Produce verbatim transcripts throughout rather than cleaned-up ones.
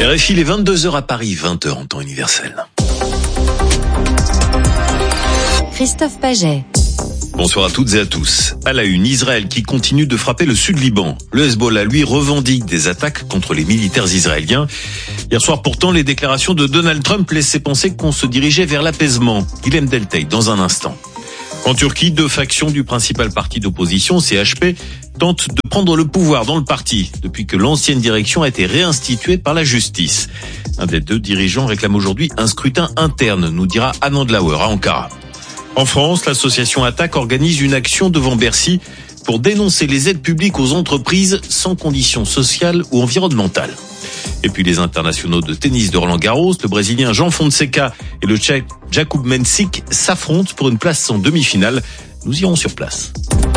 R F I, les vingt-deux heures à Paris, vingt heures en temps universel. Christophe Paget. Bonsoir à toutes et à tous. À la une, Israël qui continue de frapper le sud Liban. Le Hezbollah, lui, revendique des attaques contre les militaires israéliens. Hier soir, pourtant, les déclarations de Donald Trump laissaient penser qu'on se dirigeait vers l'apaisement. Guilhem Deltey, dans un instant. En Turquie, deux factions du principal parti d'opposition, C H P, tentent de prendre le pouvoir dans le parti depuis que l'ancienne direction a été réinstituée par la justice. Un des deux dirigeants réclame aujourd'hui un scrutin interne, nous dira Anand Lauer à Ankara. En France, l'association Attaque organise une action devant Bercy pour dénoncer les aides publiques aux entreprises sans conditions sociales ou environnementales. Et puis les internationaux de tennis de Roland-Garros, le Brésilien Jean Fonseca et le Tchèque Jakub Mensik s'affrontent pour une place en demi-finale. Nous irons sur place.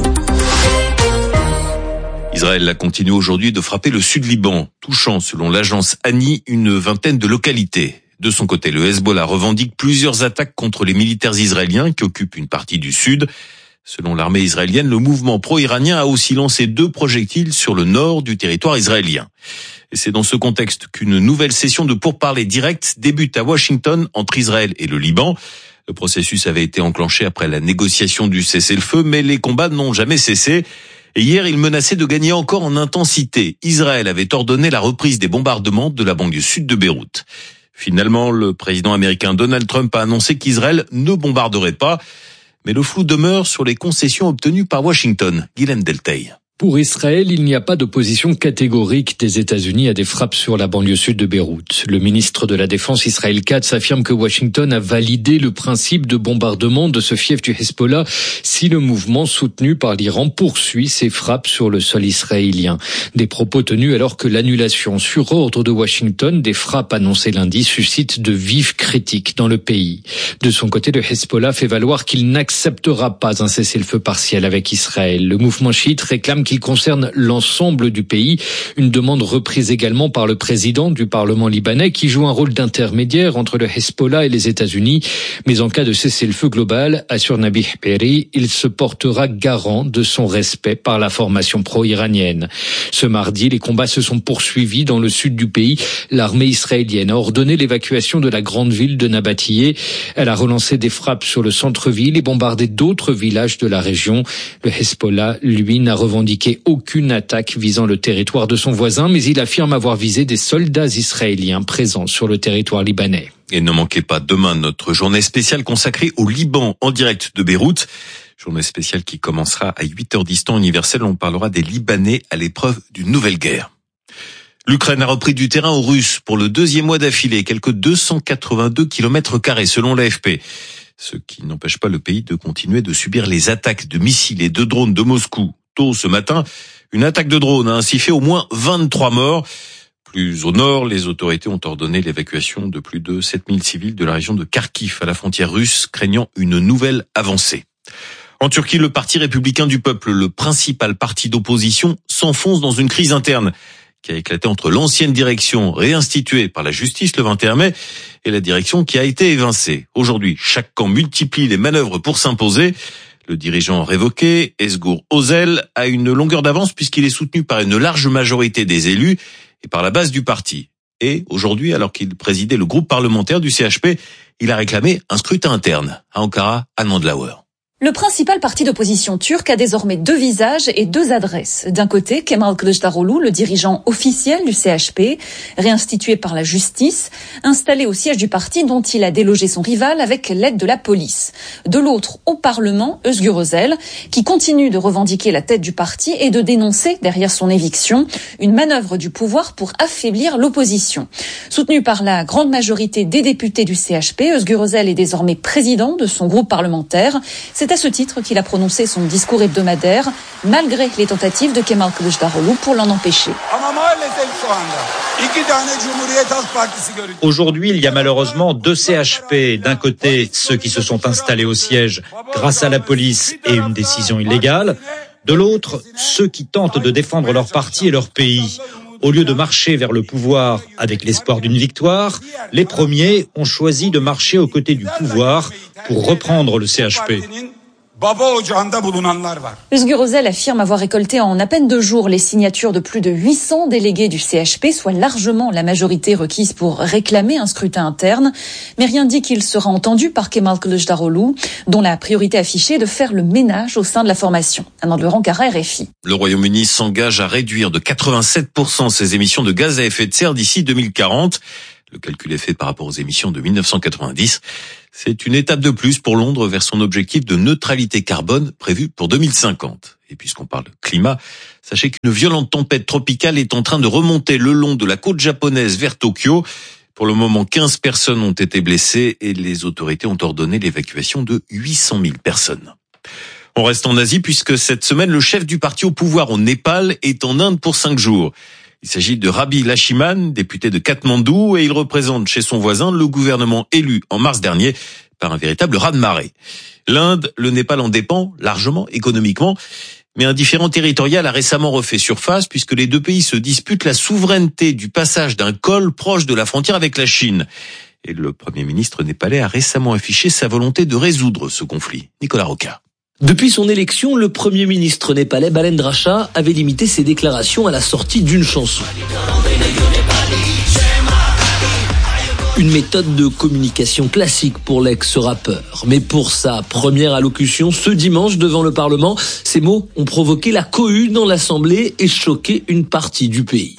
Israël a continué aujourd'hui de frapper le sud Liban, touchant, selon l'agence ANI, une vingtaine de localités. De son côté, le Hezbollah revendique plusieurs attaques contre les militaires israéliens qui occupent une partie du sud. Selon l'armée israélienne, le mouvement pro-iranien a aussi lancé deux projectiles sur le nord du territoire israélien. Et c'est dans ce contexte qu'une nouvelle session de pourparlers directs débute à Washington entre Israël et le Liban. Le processus avait été enclenché après la négociation du cessez-le-feu, mais les combats n'ont jamais cessé. Et hier, il menaçait de gagner encore en intensité. Israël avait ordonné la reprise des bombardements de la banlieue sud de Beyrouth. Finalement, le président américain Donald Trump a annoncé qu'Israël ne bombarderait pas. Mais le flou demeure sur les concessions obtenues par Washington. Guilhem Deltey. Pour Israël, il n'y a pas d'opposition catégorique des États-Unis à des frappes sur la banlieue sud de Beyrouth. Le ministre de la Défense Israël Katz affirme que Washington a validé le principe de bombardement de ce fief du Hezbollah si le mouvement soutenu par l'Iran poursuit ses frappes sur le sol israélien. Des propos tenus alors que l'annulation sur ordre de Washington des frappes annoncées lundi suscite de vives critiques dans le pays. De son côté, le Hezbollah fait valoir qu'il n'acceptera pas un cessez-le-feu partiel avec Israël. Le mouvement chiite réclame qu'il concerne l'ensemble du pays. Une demande reprise également par le président du Parlement libanais qui joue un rôle d'intermédiaire entre le Hezbollah et les États-Unis. Mais en cas de cessez-le-feu global, assure Nabih Berri, il se portera garant de son respect par la formation pro-iranienne. Ce mardi, les combats se sont poursuivis dans le sud du pays. L'armée israélienne a ordonné l'évacuation de la grande ville de Nabatiyeh. Elle a relancé des frappes sur le centre-ville et bombardé d'autres villages de la région. Le Hezbollah, lui, n'a revendiqué aucune attaque visant le territoire de son voisin, mais il affirme avoir visé des soldats israéliens présents sur le territoire libanais. Et ne manquez pas demain notre journée spéciale consacrée au Liban en direct de Beyrouth. Journée spéciale qui commencera à huit heures dix temps universel. On parlera des Libanais à l'épreuve d'une nouvelle guerre. L'Ukraine a repris du terrain aux Russes pour le deuxième mois d'affilée, quelques deux cent quatre-vingt-deux kilomètres carrés selon l'A F P. Ce qui n'empêche pas le pays de continuer de subir les attaques de missiles et de drones de Moscou. Tôt ce matin, une attaque de drone a ainsi fait au moins vingt-trois morts. Plus au nord, les autorités ont ordonné l'évacuation de plus de sept mille civils de la région de Kharkiv à la frontière russe, craignant une nouvelle avancée. En Turquie, le Parti républicain du peuple, le principal parti d'opposition, s'enfonce dans une crise interne qui a éclaté entre l'ancienne direction réinstituée par la justice le vingt et un mai et la direction qui a été évincée. Aujourd'hui, chaque camp multiplie les manœuvres pour s'imposer. Le dirigeant révoqué, Özgür Özel, a une longueur d'avance puisqu'il est soutenu par une large majorité des élus et par la base du parti. Et aujourd'hui, alors qu'il présidait le groupe parlementaire du C H P, il a réclamé un scrutin interne. À Ankara, Anand Lauer. Le principal parti d'opposition turc a désormais deux visages et deux adresses. D'un côté, Kemal Kılıçdaroğlu, le dirigeant officiel du C H P, réinstitué par la justice, installé au siège du parti dont il a délogé son rival avec l'aide de la police. De l'autre, au Parlement, Özgür Özel, qui continue de revendiquer la tête du parti et de dénoncer, derrière son éviction, une manœuvre du pouvoir pour affaiblir l'opposition. Soutenu par la grande majorité des députés du C H P, Özgür Özel est désormais président de son groupe parlementaire. C'est à ce titre qu'il a prononcé son discours hebdomadaire, malgré les tentatives de Kemal Kılıçdaroğlu pour l'en empêcher. Aujourd'hui, il y a malheureusement deux C H P. D'un côté, ceux qui se sont installés au siège grâce à la police et une décision illégale. De l'autre, ceux qui tentent de défendre leur parti et leur pays. Au lieu de marcher vers le pouvoir avec l'espoir d'une victoire, les premiers ont choisi de marcher aux côtés du pouvoir pour reprendre le C H P. Özgür Özel affirme avoir récolté en à peine deux jours les signatures de plus de huit cents délégués du C H P, soit largement la majorité requise pour réclamer un scrutin interne. Mais rien dit qu'il sera entendu par Kemal Kılıçdaroğlu, dont la priorité affichée est de faire le ménage au sein de la formation. Anand Leran-Cara, R F I. Le Royaume-Uni s'engage à réduire de quatre-vingt-sept pour cent ses émissions de gaz à effet de serre d'ici deux mille quarante. Le calcul est fait par rapport aux émissions de mille neuf cent quatre-vingt-dix. C'est une étape de plus pour Londres vers son objectif de neutralité carbone prévu pour deux mille cinquante. Et puisqu'on parle de climat, sachez qu'une violente tempête tropicale est en train de remonter le long de la côte japonaise vers Tokyo. Pour le moment, quinze personnes ont été blessées et les autorités ont ordonné l'évacuation de huit cent mille personnes. On reste en Asie puisque cette semaine, le chef du parti au pouvoir au Népal est en Inde pour cinq jours. Il s'agit de Rabi Laxman, député de Katmandou, et il représente chez son voisin le gouvernement élu en mars dernier par un véritable raz-de-marée. L'Inde, le Népal en dépend largement économiquement, mais un différend territorial a récemment refait surface puisque les deux pays se disputent la souveraineté du passage d'un col proche de la frontière avec la Chine. Et le Premier ministre népalais a récemment affiché sa volonté de résoudre ce conflit. Nicolas Roca. Depuis son élection, le Premier ministre népalais Balendra Shah avait limité ses déclarations à la sortie d'une chanson. Une méthode de communication classique pour l'ex-rappeur. Mais pour sa première allocution ce dimanche devant le Parlement, ces mots ont provoqué la cohue dans l'Assemblée et choqué une partie du pays.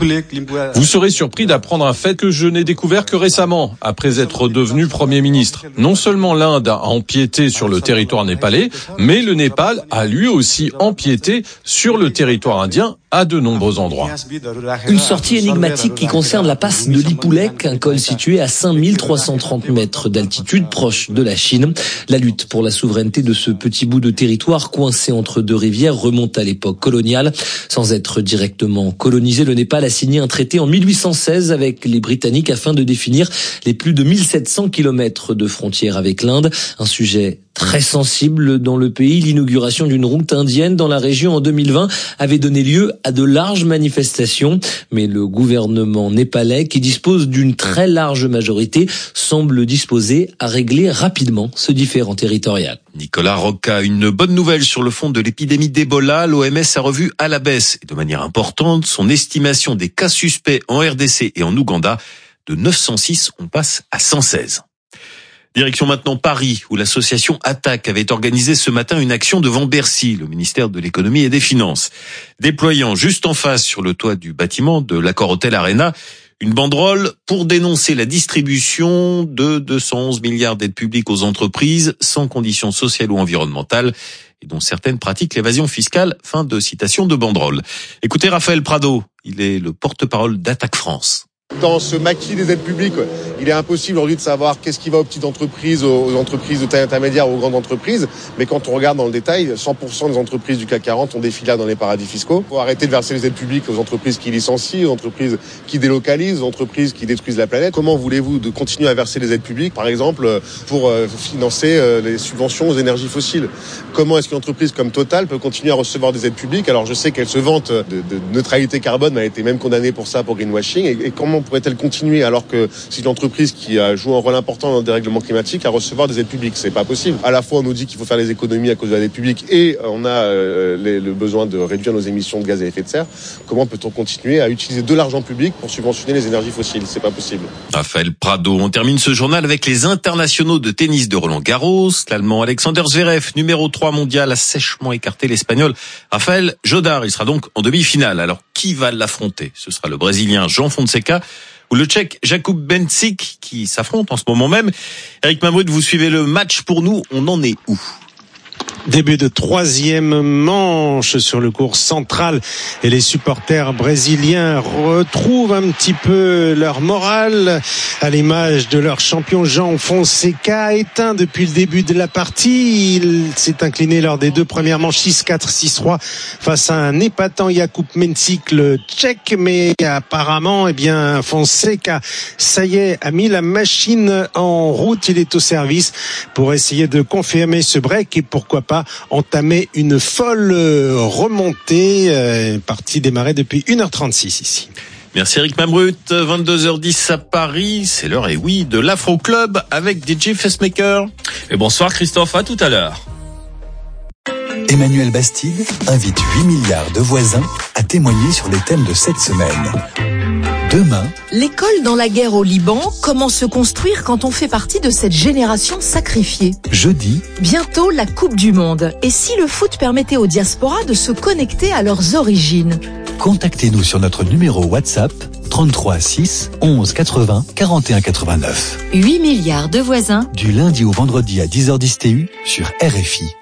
Vous serez surpris d'apprendre un fait que je n'ai découvert que récemment, après être devenu Premier ministre. Non seulement l'Inde a empiété sur le territoire népalais, mais le Népal a lui aussi empiété sur le territoire indien à de nombreux endroits. Une sortie énigmatique qui concerne la passe de Lipulekh, un col situé à cinq mille trois cent trente mètres d'altitude, proche de la Chine. La lutte pour la souveraineté de ce petit bout de territoire coincé entre deux rivières remonte à l'époque coloniale. Sans être directement colonisé, le Népal a signé un traité en mille huit cent seize avec les Britanniques afin de définir les plus de mille sept cents kilomètres de frontière avec l'Inde. Un sujet très sensible dans le pays. L'inauguration d'une route indienne dans la région en deux mille vingt avait donné lieu à de larges manifestations. Mais le gouvernement népalais, qui dispose d'une très large majorité, semble disposé à régler rapidement ce différend territorial. Nicolas Roca, une bonne nouvelle sur le fond de l'épidémie d'Ebola. L'O M S a revu à la baisse, et de manière importante, son estimation des cas suspects en R D C et en Ouganda. De neuf cent six, on passe à cent seize. Direction maintenant Paris, où l'association Attaque avait organisé ce matin une action devant Bercy, le ministère de l'économie et des finances, déployant juste en face sur le toit du bâtiment de l'Accor Hotel Arena une banderole pour dénoncer la distribution de deux cent onze milliards d'aides publiques aux entreprises sans conditions sociales ou environnementales et dont certaines pratiquent l'évasion fiscale. Fin de citation de banderole. Écoutez Raphaël Prado, il est le porte-parole d'Attaque France. Dans ce maquis des aides publiques, il est impossible aujourd'hui de savoir qu'est-ce qui va aux petites entreprises, aux entreprises de taille intermédiaire, aux grandes entreprises. Mais quand on regarde dans le détail, cent pour cent des entreprises du C A C quarante ont des filiales dans les paradis fiscaux. Il faut arrêter de verser les aides publiques aux entreprises qui licencient, aux entreprises qui délocalisent, aux entreprises qui détruisent la planète. Comment voulez-vous de continuer à verser les aides publiques, par exemple, pour financer les subventions aux énergies fossiles? Comment est-ce qu'une entreprise comme Total peut continuer à recevoir des aides publiques? Alors je sais qu'elle se vante de, de neutralité carbone, mais elle a été même condamnée pour ça, pour greenwashing. Et, et comment pourrait-elle continuer alors que c'est une entreprise qui joue un rôle important dans le dérèglement climatique à recevoir des aides publiques? C'est pas possible. À la fois on nous dit qu'il faut faire des économies à cause de l'aide publique et on a euh, les, le besoin de réduire nos émissions de gaz à effet de serre. Comment peut-on continuer à utiliser de l'argent public pour subventionner les énergies fossiles? C'est pas possible. Raphaël Prado, on termine ce journal avec les internationaux de tennis de Roland-Garros. L'Allemand Alexander Zverev, numéro trois mondial, a sèchement écarté l'Espagnol Rafael Jodar. Il sera donc en demi-finale. Alors qui va l'affronter? Ce sera le Brésilien Jean Fonseca ou le Tchèque Jakub Benčík qui s'affrontent en ce moment même. Eric Mamrud, vous suivez le match pour nous. On en est où? Début de troisième manche sur le court central et les supporters brésiliens retrouvent un petit peu leur morale à l'image de leur champion Jean Fonseca, éteint depuis le début de la partie. Il s'est incliné lors des deux premières manches six quatre, six trois face à un épatant Jakub Benčík, le Tchèque, mais apparemment, eh bien, Fonseca, ça y est, a mis la machine en route. Il est au service pour essayer de confirmer ce break et pourquoi pas entamer une folle remontée, euh, partie démarrée depuis une heure trente-six ici. Merci Eric Mamrut, vingt-deux heures dix à Paris, c'est l'heure, et oui, de l'Afro Club avec D J Facemaker. Et bonsoir Christophe, à tout à l'heure. Emmanuel Bastide invite huit milliards de voisins à témoigner sur les thèmes de cette semaine. Demain, l'école dans la guerre au Liban, comment se construire quand on fait partie de cette génération sacrifiée? Jeudi, bientôt la Coupe du Monde. Et si le foot permettait aux diasporas de se connecter à leurs origines? Contactez-nous sur notre numéro WhatsApp trente-trois six onze quatre-vingts quarante et un quatre-vingt-neuf. huit milliards de voisins. Du lundi au vendredi à dix heures dix T U sur R F I.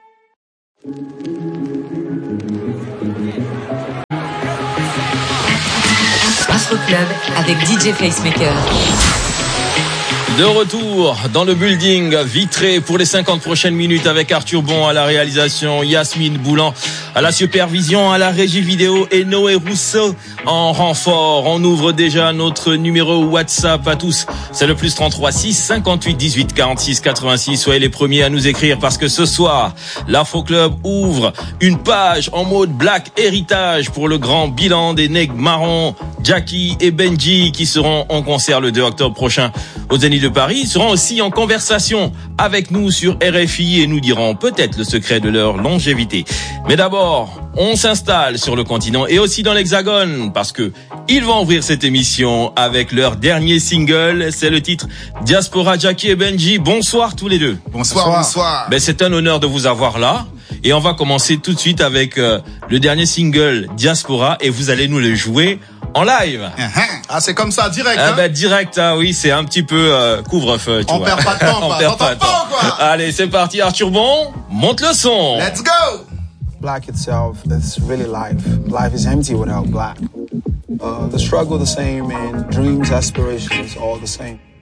Afro Club avec D J Facemaker. De retour dans le building vitré pour les cinquante prochaines minutes avec Arthur Bon à la réalisation, Yasmine Boulan à la supervision, à la régie vidéo et Noé Rousseau en renfort. On ouvre déjà notre numéro WhatsApp à tous. C'est le plus trente-trois six cinquante-huit dix-huit quarante-six quatre-vingt-six. Soyez les premiers à nous écrire parce que ce soir, l'Afro Club ouvre une page en mode Black Héritage pour le grand bilan des Nègres Marrons, Jackie et Benji qui seront en concert le deux octobre prochain au Zénith de Paris. Ils seront aussi en conversation avec nous sur R F I et nous diront peut-être le secret de leur longévité. Mais d'abord, on s'installe sur le continent et aussi dans l'Hexagone parce que ils vont ouvrir cette émission avec leur dernier single. C'est le titre Diaspora, Jackie et Benji. Bonsoir tous les deux. Bonsoir, bonsoir. bonsoir. Ben, c'est un honneur de vous avoir là. Et on va commencer tout de suite avec euh, le dernier single Diaspora et vous allez nous le jouer en live. Ah, c'est comme ça, direct. Ah hein bah direct, ah oui, c'est un petit peu euh, couvre-feu, tu on vois. Perd pas de temps, on quoi. perd pas de temps. Pas, quoi. Allez, c'est parti, Arthur Bon, monte le son. Let's go. Black itself, it's really life. Life is empty without black. Uh, the struggle the same and dreams, aspirations all the same.